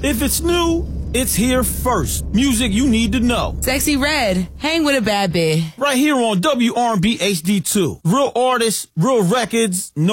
If it's new, it's here first. Music you need to know. Sexy Red, hang with a bad bitch. Right here on WRB HD2. Real artists, real records, no